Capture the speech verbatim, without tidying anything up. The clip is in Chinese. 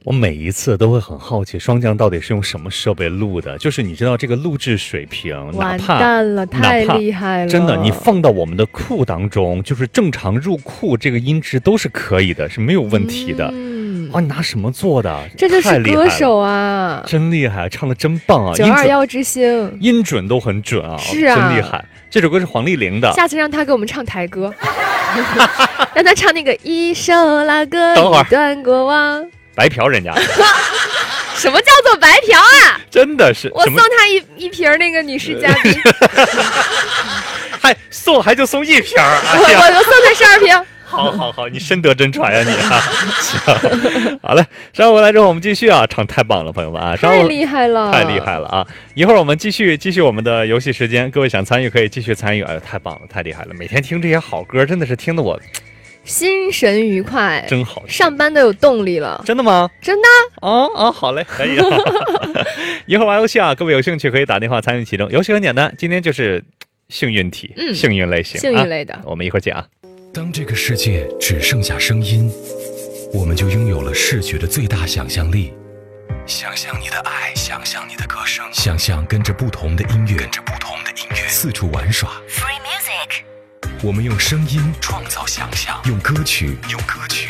我每一次都会很好奇，霜降到底是用什么设备录的？就是你知道这个录制水平， 完蛋了，太厉害了！ 真的，你放到我们的库当中，就是正常入库，这个音质都是可以的，是没有问题的。嗯，啊，你拿什么做的？ 这就是歌手啊， 真厉害，唱的真棒啊！ 九二幺之星， 音准都很准啊， 是啊， 真厉害。这首歌是黄丽玲的， 下次让他给我们唱台歌，让他唱那个一首老歌， 等会儿一段过往。 白嫖人家。 什么叫做白嫖啊？ 真的是， 我送他一一瓶那个女士嘉宾， 还送还就送一瓶儿， 哎、我我送他十二瓶。 好好好，你深得真传呀、啊、你啊！行，好嘞，稍后回来之后我们继续啊，唱太棒了，朋友们啊， 太厉害了， 太厉害了啊！一会儿我们继续继续我们的游戏时间，各位想参与可以继续参与，哎，太棒了，太厉害了！每天听这些好歌，真的是听得我心神愉快， 真好， 上班都有动力了。 真的吗？ 真的哦哦，好嘞，可以、啊。一会儿玩游戏啊，各位有兴趣可以打电话参与其中。游戏很简单，今天就是幸运题，嗯，幸运类型， 幸运类的、 啊。我们一会儿见啊。 当这个世界只剩下声音，我们就拥有了视觉的最大想象力。想象你的爱，想象你的歌声，想象跟着不同的音乐，跟着不同的音乐四处玩耍。Free music， 我们用声音创造想象，用歌曲，用歌曲。